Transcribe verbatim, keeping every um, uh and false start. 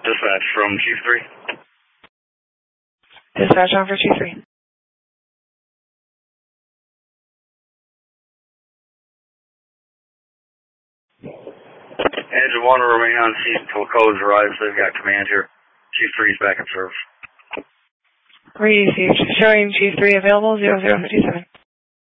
Dispatch from Chief three. Dispatch on for Chief three. Engine one will remain on scene until codes arrive, so they've got command here. Chief three is back in service. Received. Showing Chief three available, zero zero fifty-seven.